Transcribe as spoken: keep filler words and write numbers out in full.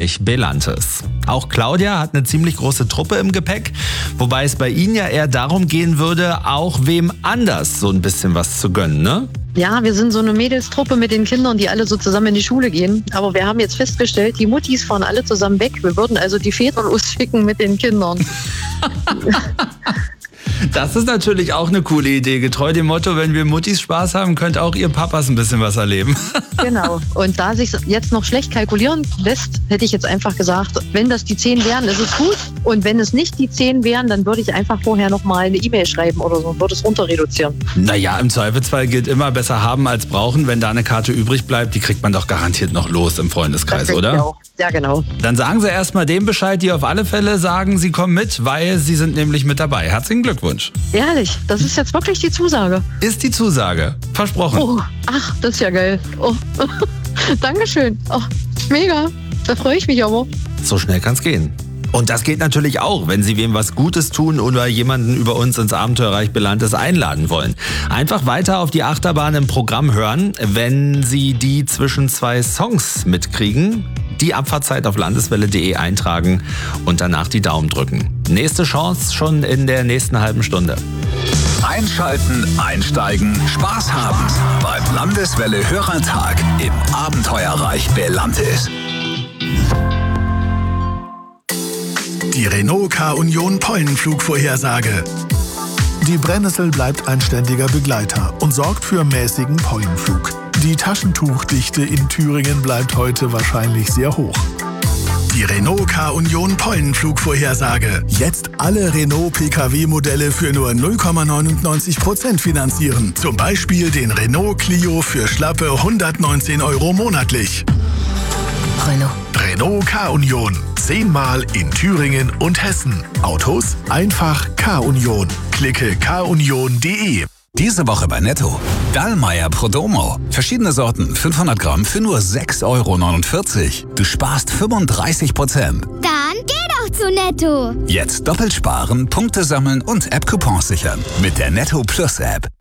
Autoverleih Belantes. Auch Claudia hat eine ziemlich große Truppe im Gepäck, wobei es bei Ihnen ja eher darum gehen würde, auch wem anders so ein bisschen was zu gönnen, ne? Ja, wir sind so eine Mädelstruppe mit den Kindern, die alle so zusammen in die Schule gehen. Aber wir haben jetzt festgestellt, die Muttis fahren alle zusammen weg. Wir würden also die Väter losschicken mit den Kindern. Das ist natürlich auch eine coole Idee. Getreu dem Motto, wenn wir Muttis Spaß haben, könnt auch ihr Papas ein bisschen was erleben. Genau. Und da sich jetzt noch schlecht kalkulieren lässt, hätte ich jetzt einfach gesagt, wenn das die zehn wären, ist es gut. Und wenn es nicht die zehn wären, dann würde ich einfach vorher noch mal eine E-Mail schreiben oder so und würde es runter reduzieren. Naja, im Zweifelsfall gilt immer besser haben als brauchen. Wenn da eine Karte übrig bleibt, die kriegt man doch garantiert noch los im Freundeskreis, oder? Ich auch. Ja, genau. Dann sagen Sie erstmal dem Bescheid, die auf alle Fälle sagen, Sie kommen mit, weil Sie sind nämlich mit dabei. Herzlichen Glückwunsch. Ehrlich, das ist jetzt wirklich die Zusage. Ist die Zusage. Versprochen. Oh, ach, das ist ja geil. Oh. Dankeschön. Oh, mega. Da freue ich mich aber. So schnell kann's gehen. Und das geht natürlich auch, wenn Sie wem was Gutes tun oder jemanden über uns ins Abenteuerreich Belantes einladen wollen. Einfach weiter auf die Achterbahn im Programm hören, wenn Sie die zwischen zwei Songs mitkriegen. Die Abfahrtzeit auf landeswelle punkt de eintragen und danach die Daumen drücken. Nächste Chance schon in der nächsten halben Stunde. Einschalten, einsteigen, Spaß haben beim Landeswelle Hörertag im Abenteuerreich Belantes. Die Renault K-Union Pollenflugvorhersage. Die Brennnessel bleibt ein ständiger Begleiter und sorgt für mäßigen Pollenflug. Die Taschentuchdichte in Thüringen bleibt heute wahrscheinlich sehr hoch. Die Renault K-Union Pollenflugvorhersage. Jetzt alle Renault-P K W-Modelle für nur null Komma neunundneunzig Prozent finanzieren. Zum Beispiel den Renault Clio für schlappe hundertneunzehn Euro monatlich. Renault. Renault K-Union. Zehnmal in Thüringen und Hessen. Autos? Einfach K-Union. Klicke k union punkt de. Diese Woche bei Netto. Dallmayr Prodomo. Verschiedene Sorten, fünfhundert Gramm für nur sechs Euro neunundvierzig. Du sparst fünfunddreißig Prozent. Dann geh doch zu Netto. Jetzt doppelt sparen, Punkte sammeln und App-Coupons sichern. Mit der Netto Plus App.